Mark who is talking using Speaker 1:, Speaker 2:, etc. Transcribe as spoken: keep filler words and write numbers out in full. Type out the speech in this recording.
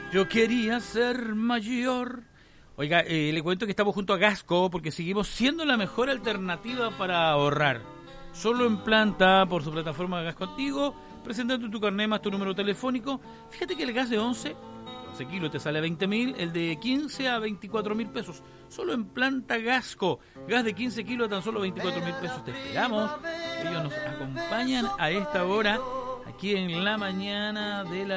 Speaker 1: Yo quería ser mayor. Oiga, eh, le cuento que estamos junto a Gasco porque seguimos siendo la mejor alternativa para ahorrar. Solo en planta por su plataforma Gas Contigo, presentando tu carnet más tu número telefónico. Fíjate que el gas de once, once kilos te sale a veinte mil, el de quince a veinticuatro mil pesos. Solo en planta Gasco. Gas de quince kilos a tan solo veinticuatro mil pesos. Te esperamos. Ellos nos acompañan a esta hora aquí en la mañana de la